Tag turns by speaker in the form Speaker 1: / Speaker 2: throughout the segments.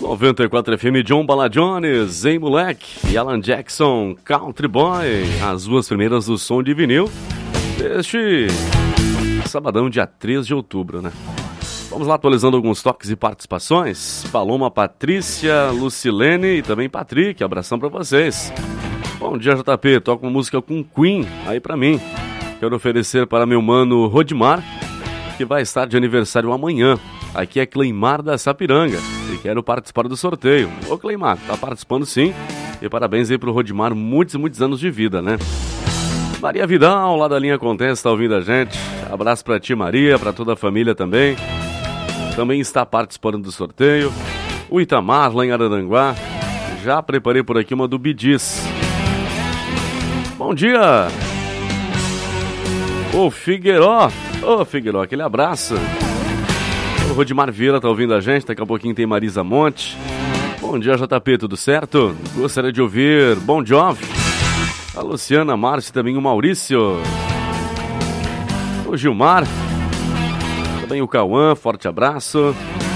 Speaker 1: 94 FM, John Bala Jones, Ei Moleque e Alan Jackson, Country Boy, as duas primeiras do som de vinil deste sabadão, dia 3 de outubro, né? Vamos lá, atualizando alguns toques e participações. Paloma, Patrícia, Lucilene e também Patrick, abração pra vocês. Bom dia, JP, toco uma música com Queen aí pra mim. Quero oferecer para meu mano Rodimar, que vai estar de aniversário amanhã. Aqui é Cleimar da Sapiranga e quero participar do sorteio. Ô Cleimar, tá participando sim. E parabéns aí pro Rodimar, muitos e muitos anos de vida, né? Maria Vidal, lá da linha Acontece, tá ouvindo a gente. Abraço pra ti, Maria, pra toda a família também. Também está participando do sorteio. O Itamar, lá em Araranguá. Já preparei por aqui uma do Bidis. Bom dia! Ô Figueiró, aquele abraço. O Rodimar Vieira tá ouvindo a gente, daqui a pouquinho tem Marisa Monte. Bom dia, JP, tudo certo? Gostaria de ouvir Bon Jovi. A Luciana, a Márcia e também o Maurício. O Gilmar. Também o Cauã, forte abraço.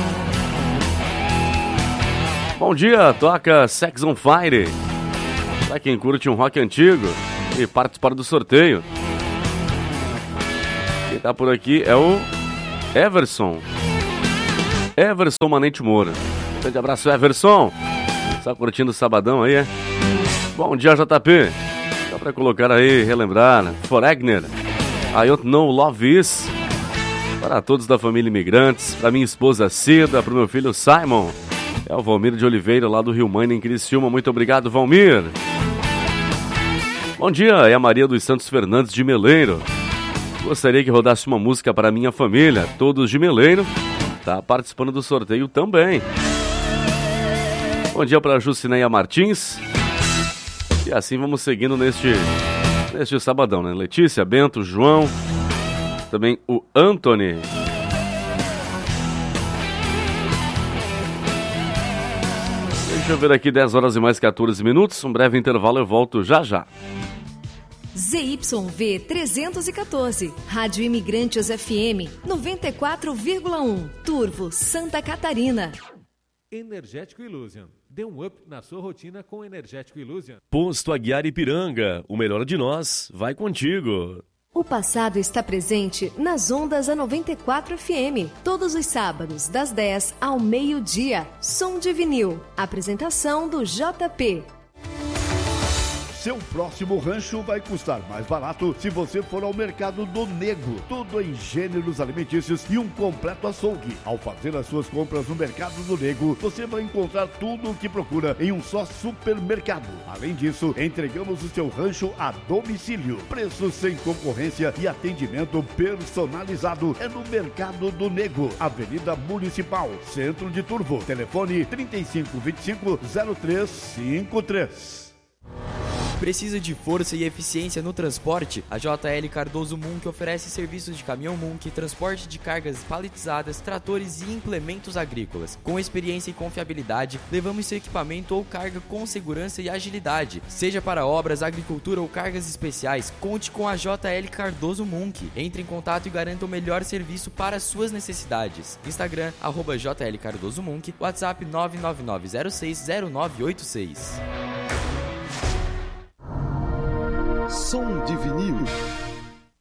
Speaker 1: Bom dia, toca Sex on Fire. Pra quem curte um rock antigo e participar do sorteio. Quem tá por aqui é o Everson Manente Moura. Grande abraço, Everson. Está curtindo o sabadão aí, é? Bom dia, JP. Dá pra colocar aí, relembrar, Foregner, I Don't Know Love Is. Para todos da família Imigrantes, para minha esposa Cida, para o meu filho Simon. É o Valmir de Oliveira, lá do Rio Mãe, em Criciúma. Muito obrigado, Valmir. Bom dia, é a Maria dos Santos Fernandes de Meleiro. Gostaria que rodasse uma música para minha família, todos de Meleiro. Tá participando do sorteio também. Bom dia para a Jucineia Martins. E assim vamos seguindo neste sabadão, né? Letícia, Bento, João, também o Anthony. Deixa eu ver aqui, 10 horas e mais 14 minutos. Um breve intervalo, eu volto já já.
Speaker 2: ZYV 314, Rádio Imigrantes FM 94,1, Turvo, Santa Catarina.
Speaker 3: Energético Illusion. Dê um up na sua rotina com Energético Illusion.
Speaker 4: Posto Aguiar Ipiranga, o melhor de nós, vai contigo.
Speaker 2: O passado está presente nas ondas a 94 FM, todos os sábados, das 10 ao meio-dia. Som de vinil. Apresentação do JP.
Speaker 5: Seu próximo rancho vai custar mais barato se você for ao Mercado do Nego. Tudo em gêneros alimentícios e um completo açougue. Ao fazer as suas compras no Mercado do Nego, você vai encontrar tudo o que procura em um só supermercado. Além disso, entregamos o seu rancho a domicílio. Preços sem concorrência e atendimento personalizado. É no Mercado do Nego, Avenida Municipal, Centro de Turvo. Telefone 3525-0353.
Speaker 6: Precisa de força e eficiência no transporte? A JL Cardoso Munk oferece serviços de caminhão Munk, transporte de cargas paletizadas, tratores e implementos agrícolas. Com experiência e confiabilidade, levamos seu equipamento ou carga com segurança e agilidade. Seja para obras, agricultura ou cargas especiais, conte com a JL Cardoso Munk. Entre em contato e garanta o melhor serviço para suas necessidades. Instagram, @JL Cardoso Munk, WhatsApp 999060986.
Speaker 7: Som de vinil.